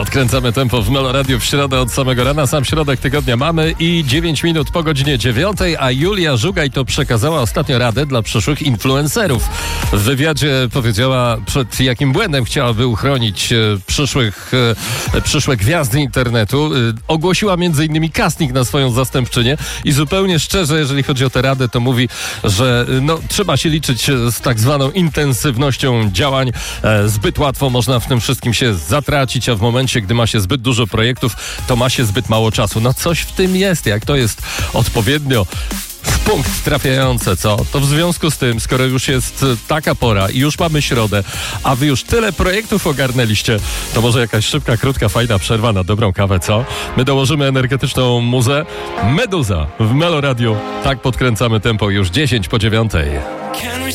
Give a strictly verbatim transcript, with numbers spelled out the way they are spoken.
Podkręcamy tempo w Melo Radio w środę od samego rana. Sam środek tygodnia mamy i dziewięć minut po godzinie dziewiątej, a Julia Żugaj to przekazała ostatnio radę dla przyszłych influencerów. W wywiadzie powiedziała, przed jakim błędem chciałaby uchronić e, przyszłych, e, przyszłe gwiazdy internetu. E, ogłosiła między innymi casting na swoją zastępczynię i zupełnie szczerze, jeżeli chodzi o tę radę, to mówi, że e, no, trzeba się liczyć z tak zwaną intensywnością działań. E, zbyt łatwo można w tym wszystkim się zatracić, a w momencie, gdy ma się zbyt dużo projektów, to ma się zbyt mało czasu. No coś w tym jest, jak to jest odpowiednio w punkt trafiające, co? To w związku z tym, skoro już jest taka pora i już mamy środę, a wy już tyle projektów ogarnęliście, to może jakaś szybka, krótka, fajna przerwa na dobrą kawę, co? My dołożymy energetyczną muzę. Meduza w Melo Radio. Tak podkręcamy tempo już dziesięć po dziewiątej.